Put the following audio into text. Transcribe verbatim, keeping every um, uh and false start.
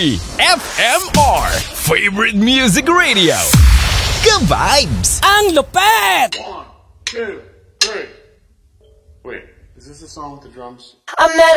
three F M R Favorite Music Radio. Ka-vibes! Ang lupet! One, two, three. Wait, is this the song with the drums? I'm not